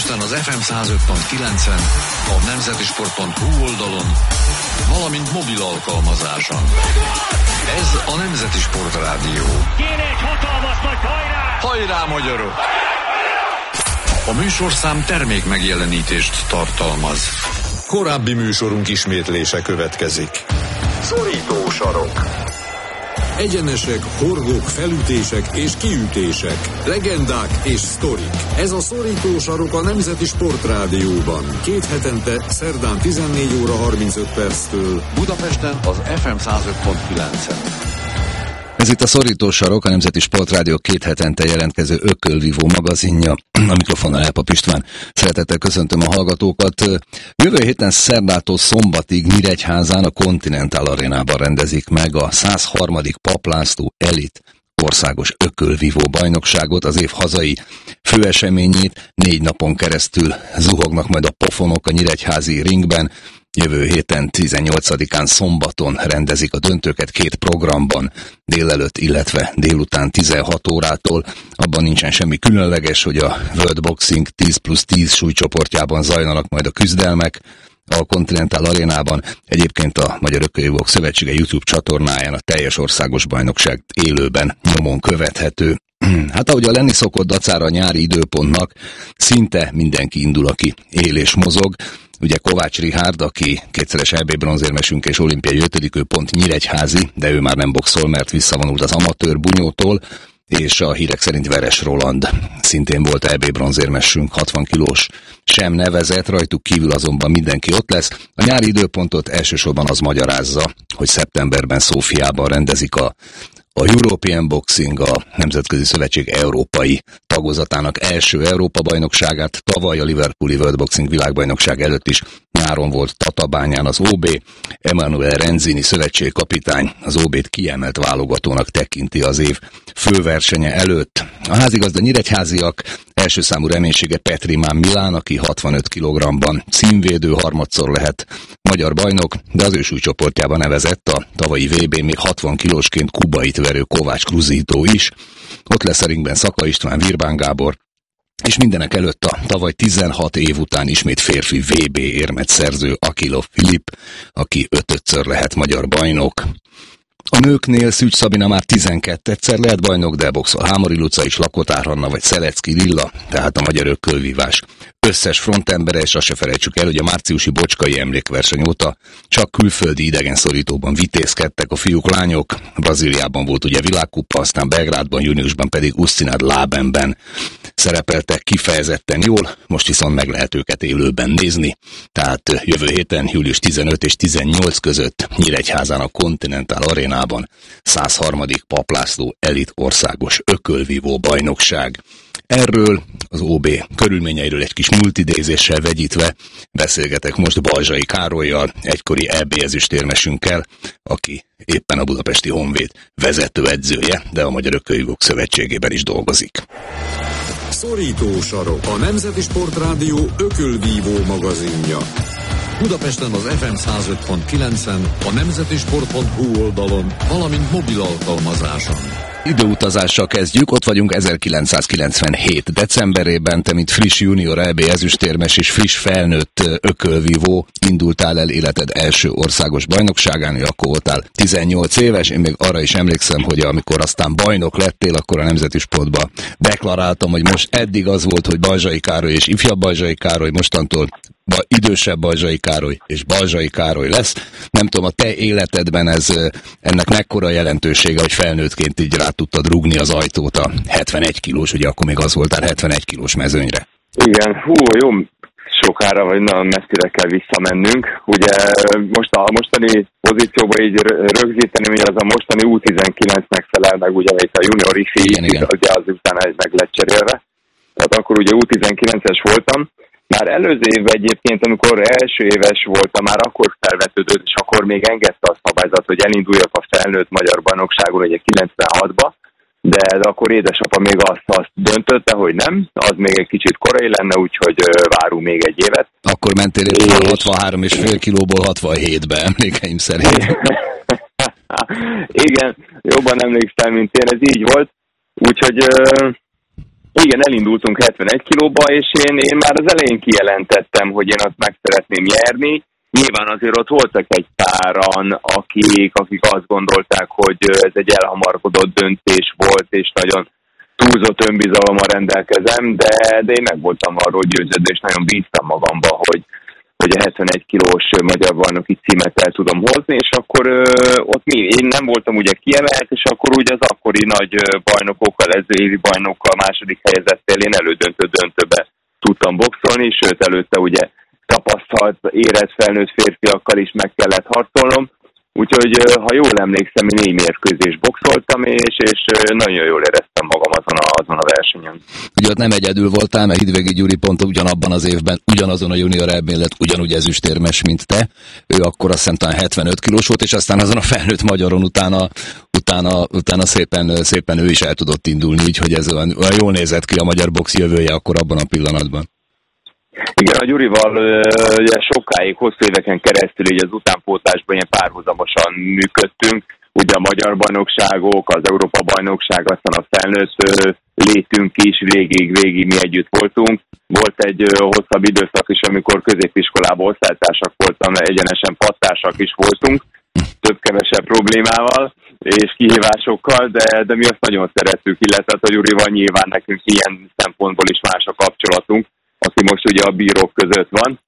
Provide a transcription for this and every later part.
Budapesten az FM 105.9-en, a nemzetisport.hu oldalon, valamint mobil alkalmazáson. Ez a Nemzeti Sport Rádió. Kéne egy hatalmas nagy hajrá! Hajrá, magyarok! A műsorszám termék megjelenítést tartalmaz. Korábbi műsorunk ismétlése következik. Szorító sarok. Egyenesek, horgok, felütések és kiütések, legendák és sztorik. Ez a Szorító sarok a Nemzeti Sport Rádióban. 2 hetente, szerdán 14 óra 35 perctől. Budapesten az FM 105.9-en. Ez itt a Szorító sarok, a Nemzeti Sport Rádió 2 hetente jelentkező ökölvívó magazinja. A mikrofonnal Elpap István. Szeretettel köszöntöm a hallgatókat. Jövő héten szerdától szombatig Nyíregyházán a Continental Arénában rendezik meg a 103. Papp László Elit országos ökölvívó bajnokságot, az év hazai főeseményét. 4 napon keresztül zuhognak majd a pofonok a nyíregyházi ringben. Jövő héten 18-án szombaton rendezik a döntőket 2 programban, délelőtt, illetve délután 16 órától. Abban nincsen semmi különleges, hogy a World Boxing 10+10 súlycsoportjában zajlanak majd a küzdelmek a Continental Arénában. Egyébként a Magyar Ökölvívók Szövetsége YouTube csatornáján a teljes országos bajnokság élőben nyomon követhető. Hát ahogy a lenni szokott dacára a nyári időpontnak, szinte mindenki indul, aki él és mozog. Ugye Kovács Richárd, aki 2-szeres EB bronzérmesünk és olimpiai 5. ő pont nyíregyházi, de ő már nem boxol, mert visszavonult az amatőr bunyótól, és a hírek szerint Veres Roland szintén volt EB bronzérmesünk, 60 kilós sem nevezett, rajtuk kívül azonban mindenki ott lesz. A nyári időpontot elsősorban az magyarázza, hogy szeptemberben Szófiában rendezik a European Boxing, a Nemzetközi Szövetség európai tagozatának első Európa-bajnokságát. Tavaly a Liverpooli World Boxing világbajnokság előtt is nyáron volt Tatabányán az OB. Emanuele Renzini szövetségkapitány az OB-t kiemelt válogatónak tekinti az év főversenye előtt. A házigazda nyíregyháziak első számú reménysége Petrimán Milán, aki 65 kg-ban címvédő, harmadszor lehet magyar bajnok, de az ő súlycsoportjában nevezett a tavalyi VB-n még 60 kilósként Kubait verő Kovács Kruzító is. Ott lesz a ringben Szaka István, Virbán Gábor, és mindenek előtt a tavaly 16 év után ismét férfi VB érmet szerző Akilov Filip, aki 5-ször lehet magyar bajnok. A nőknél Szűcs Szabina már 12-szer lehet bajnok, de boxol Hámori Luca is, Lakotár Hanna vagy Szelecki Lilla, tehát a magyar ökölvívás összes frontembere, és azt se felejtsük el, hogy a márciusi bocskai emlékverseny óta csak külföldi idegenszorítóban vitézkedtek a fiúk-lányok. Brazíliában volt ugye világkupa, aztán Belgrádban, júniusban pedig Ustinad Lábenben szerepeltek kifejezetten jól, most viszont meg lehet őket élőben nézni. Tehát jövő héten, július 15 és 18 között Nyíregyházán a Continental Arénában 103. Papp László Elit országos ökölvívó bajnokság. Erről, az OB körülményeiről egy kis multidézéssel vegyítve beszélgetek most Balzsai Károllyal, egykori EB ezüstérmesünkkel, aki éppen a budapesti Honvéd vezetőedzője, de a Magyar Ökölvívók Szövetségében is dolgozik. Szorító sarok, a Nemzeti Sport Rádió ökölvívó magazinja. Budapesten az FM 105.9-en, a nemzetisport.hu oldalon, valamint mobil alkalmazáson. Időutazással kezdjük, ott vagyunk 1997. decemberében, te mint friss junior EB ezüstérmes és friss felnőtt ökölvívó indultál el életed első országos bajnokságán, akkor voltál 18 éves, én még arra is emlékszem, hogy amikor aztán bajnok lettél, akkor a Nemzeti Sportba deklaráltam, hogy most eddig az volt, hogy Balzsai Károly és ifjabb Balzsai Károly, mostantól idősebb Balzsai Károly és Balzsai Károly lesz. Nem tudom, a te életedben ennek mekkora jelentősége, hogy felnőttként így rá tudtad rúgni az ajtót a 71 kilós, ugye akkor még az voltál 71 kilós mezőnyre. Igen, jó sokára, vagy nagyon messzire kell visszamennünk. Ugye most a mostani pozícióban így rögzíteni, hogy az a mostani U19-nek felel meg, ugye itt a junior ifi, ugye az utána meg lett cserélve. Tehát akkor ugye U19-es voltam. Már előző évben egyébként, amikor első éves voltam, már akkor felvetődött, és akkor még engedte a szabályzat, hogy elinduljak a felnőtt magyar bajnokságon, ugye 96-ba, de akkor édesapa még azt döntötte, hogy nem, az még egy kicsit korai lenne, úgyhogy várunk még egy évet. Akkor mentél éppen 63,5 kilóból 67-be, emlékeim szerint. Igen, jobban emlékszem, mint én, ez így volt, úgyhogy Igen, elindultunk 71 kilóba, és én már az elején kijelentettem, hogy én azt meg szeretném nyerni. Nyilván azért ott voltak egy páran, akik azt gondolták, hogy ez egy elhamarkodott döntés volt, és nagyon túlzott önbizalommal rendelkezem, de én meg voltam arról győződve, és nagyon bíztam magamba, hogy a 71 kilós magyar bajnoki címet el tudom hozni, és akkor ott én nem voltam ugye kiemelt, és akkor ugye az akkori nagy bajnokokkal, ez évi bajnokkal, második helyezettel én elődöntő döntőbe tudtam boxolni, sőt előtte ugye tapasztalt, érett felnőtt férfiakkal is meg kellett harcolnom, úgyhogy ha jól emlékszem, én 4 mérkőzést boxoltam, és nagyon jól éreztem magam azon a versenyen. Ugye ott nem egyedül voltál, mert Hidvégi Gyuri pont ugyanabban az évben, ugyanazon a junior EB-n lett ugyanúgy ezüstérmes, mint te. Ő akkor azt hiszem talán 75 kilós volt, és aztán azon a felnőtt magyaron utána szépen ő is el tudott indulni, úgyhogy ez olyan jól nézett ki a magyar box jövője akkor abban a pillanatban. Igen, a Gyurival ugye sokáig, hosszú éveken keresztül így az utánpótlásban ilyen párhuzamosan működtünk. Ugye a magyar bajnokságok, az Európa bajnokság, aztán a felnőtt létünk is, végig mi együtt voltunk. Volt egy hosszabb időszak is, amikor középiskolában osztálytársak voltam, egyenesen pattársak is voltunk, több-kevesebb problémával és kihívásokkal, de mi azt nagyon szerettük, illetve a Gyurival nyilván nekünk ilyen szempontból is más a kapcsolatunk, aki most ugye a bírók között van,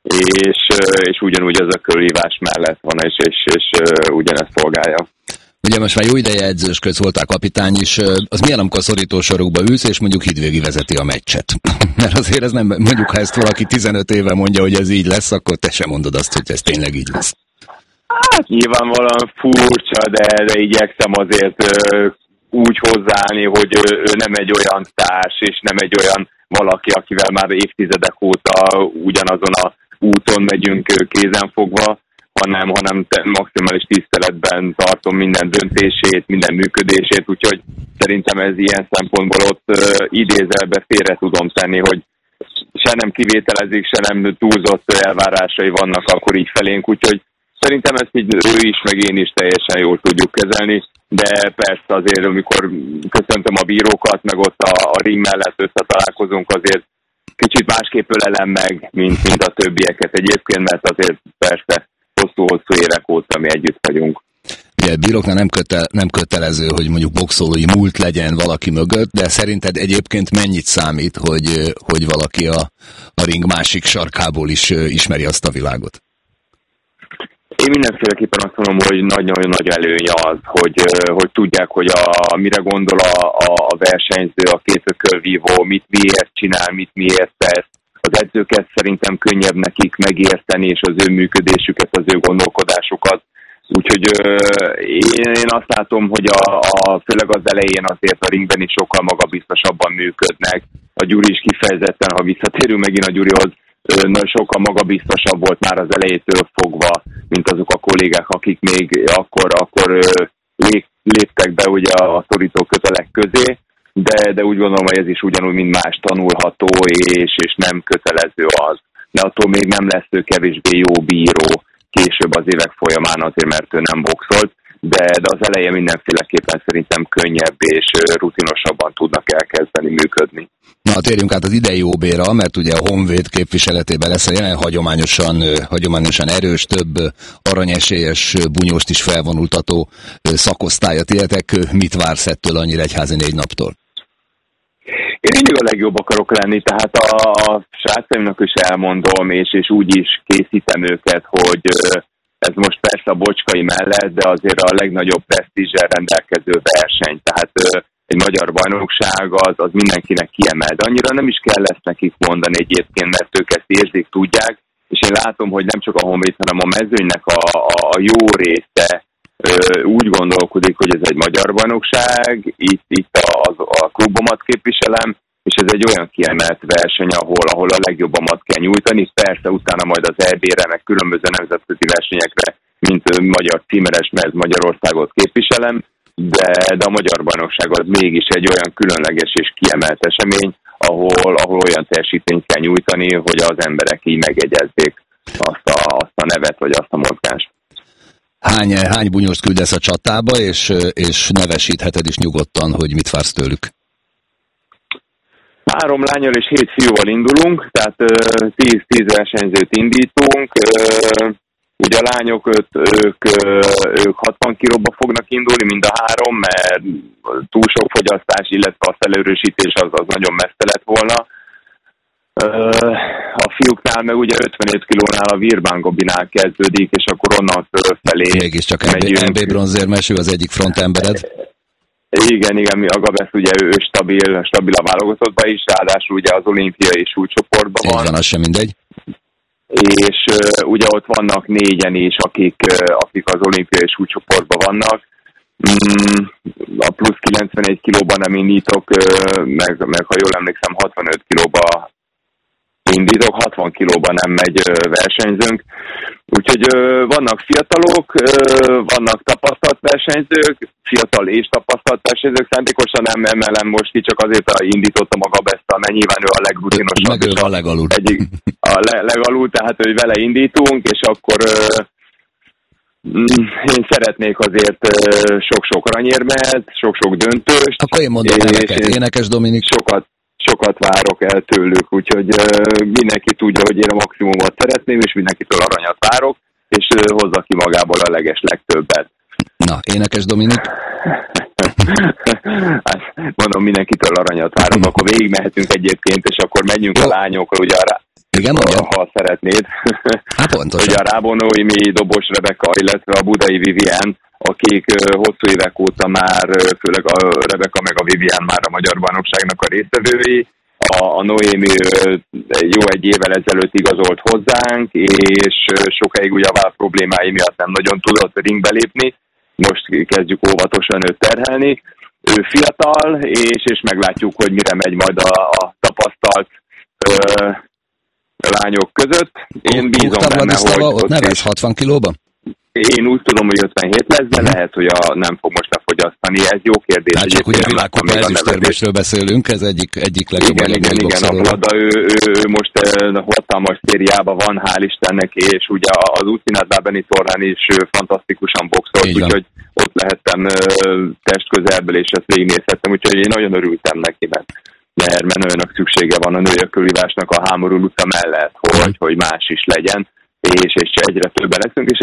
és ugyanúgy az ökölhívás mellett van, és ugyanezt szolgálja. Ugye most már jó ideje edzősködsz, voltál kapitány is, az milyen, amikor a szorítósarokba ülsz, és mondjuk Hidvégi vezeti a meccset? Mert azért ez nem, mondjuk ha ezt valaki 15 éve mondja, hogy ez így lesz, akkor te sem mondod azt, hogy ez tényleg így lesz. Hát nyilvánvalóan furcsa, de igyekszem azért úgy hozzáállni, hogy ő nem egy olyan társ, és nem egy olyan valaki, akivel már évtizedek óta ugyanazon a úton megyünk kézenfogva, hanem maximális tiszteletben tartom minden döntését, minden működését, úgyhogy szerintem ez ilyen szempontból ott idézelbe félre tudom tenni, hogy se nem kivételezik, se nem túlzott elvárásai vannak akkor így felénk, úgyhogy szerintem ezt így ő is, meg én is teljesen jól tudjuk kezelni, de persze azért, amikor köszöntöm a bírókat, meg ott a ring mellett összetalálkozunk, azért kicsit másképp ölelem meg, mint a többieket egyébként, mert azért persze hosszú évek óta mi együtt vagyunk. Ugye bíróknál nem kötelező, hogy mondjuk boxolói múlt legyen valaki mögött, de szerinted egyébként mennyit számít, hogy valaki a ring másik sarkából is ismeri azt a világot? Én mindenféleképpen azt mondom, hogy nagyon nagy előny az, hogy tudják, hogy mire gondol a versenyző, a két ökölvívó, miért csinál, miért tesz. Az edzőket szerintem könnyebb nekik megérteni, és az ő működésüket, az ő gondolkodásukat. Úgyhogy én azt látom, hogy főleg az elején azért a ringben is sokkal magabiztosabban működnek. A Gyuri is kifejezetten, ha visszatérünk megint a Gyurihoz, sokkal magabiztosabb volt már az elejétől fogva, mint azok a kollégák, akik még akkor léptek be ugye a szorító kötelek közé, de úgy gondolom, hogy ez is ugyanúgy, mint más tanulható, és nem kötelező az. De attól még nem lesz ő kevésbé jó bíró később az évek folyamán azért, mert ő nem boxolt, de az eleje mindenféleképpen szerintem könnyebb és rutinosabban tudnak elkezdeni működni. Na, térjünk át az idei OB-ra, mert ugye a Honvéd képviseletében lesz a jelen hagyományosan erős, több aranyesélyes bunyóst is felvonultató szakosztályat ilyetek. Mit vársz ettől a Nyíregyházi 4 naptól? Én mindig a legjobb akarok lenni, tehát a srácaimnak is elmondom, és úgy is készítem őket, hogy ez most persze a Bocskai mellett, de azért a legnagyobb presztízsel rendelkező verseny. Tehát egy magyar bajnokság az mindenkinek kiemel. De annyira nem is kell ezt nekik mondani egyébként, mert ők ezt érzik, tudják, és én látom, hogy nem csak a Honvéd, hanem a mezőnynek a jó része úgy gondolkodik, hogy ez egy magyar bajnokság, itt a klubomat képviselem, és ez egy olyan kiemelt verseny, ahol a legjobbamat kell nyújtani, persze utána majd az EB-re, meg különböző nemzetközi versenyekre, mint magyar címeres, mert Magyarországot képviselem, de a magyar bajnokság az mégis egy olyan különleges és kiemelt esemény, ahol olyan teljesítményt kell nyújtani, hogy az emberek így megegyezzék azt a nevet, vagy azt a mozgást. Hány bunyóst küldesz a csatába, és nevesítheted is nyugodtan, hogy mit vársz tőlük? 3 lányal és 7 fiúval indulunk, tehát 10 versenyzőt indítunk. Ugye a lányok ők 60 kilóba fognak indulni, mind a 3, mert túl sok fogyasztás, illetve a felerősítés az nagyon messze lett volna. A fiúknál meg ugye 55 kilónál a Virban Gobinál kezdődik, és akkor onnan fölfelé mégiscsak MB bronzérmes, ő az egyik frontembered. Igen, mi a Gabesz ugye ő stabil a válogatottban is, ráadásul ugye az olimpiai súlycsoportban van. Így van, az sem mindegy. És ugye ott vannak 4-en is, akik az olimpiai súlycsoportban vannak. A plusz 91 kilóban nem indítok, meg ha jól emlékszem 65 kilóba indítok, 60 kilóban nem megy versenyzőnk. Úgyhogy vannak fiatalok, vannak tapasztalt versenyzők, fiatal és tapasztalt versenyzők, szándékosan nem emelem most ki, csak azért indítottam a Gabesztal, mert nyilván ő a legrutinosabb. Meg ő a legalul. Legalul, tehát hogy vele indítunk, és akkor én szeretnék azért sok-sok aranyérmet, sok-sok döntőst. Akkor én mondom neveket, Énekes Dominik. Sokat várok el tőlük, úgyhogy mindenki tudja, hogy én a maximumot szeretném, és mindenkitől aranyat várok, és hozza ki magából a legtöbbet. Na, Énekes Dominik? Mondom, mindenkitől aranyat várok, akkor végigmehetünk egyébként, és akkor menjünk a lányokra, ugye igen, ha szeretnéd. Hát pontosan. Ugye a Rábó-Noémi, Dobos Rebeka, illetve a Budai Vivien, akik hosszú évek óta már, főleg a Rebeka meg a Vivien már a Magyar Bajnokságnak a résztvevői. A Noémi jó egy évvel ezelőtt igazolt hozzánk, és sokáig ugye a váll problémái miatt nem nagyon tudott ringbe lépni. Most kezdjük óvatosan őt terhelni. Ő fiatal, és meglátjuk, hogy mire megy majd a tapasztalt lányok között. Én bízom benne, hogy ott nevez 60 kilóban? Én úgy tudom, hogy 57 lesz, de lehet, hogy nem fog most lefogyasztani. Ez jó kérdés. Hát csak ugye világkupa ezüstérmesről beszélünk, ez egyik legjobb. Igen, a Vlada, ő most hatalmas szériában van, hál' Istennek, és ugye az Újszínádnál Benitorrán is fantasztikusan boxolt, úgyhogy ott lehettem testközelből, és ezt végignézhettem, úgyhogy én nagyon örültem neki, mert menőnek szüksége van a női kölvívásnak a Hámorul utca mellett, hogy más is legyen, és egyre többen leszünk, és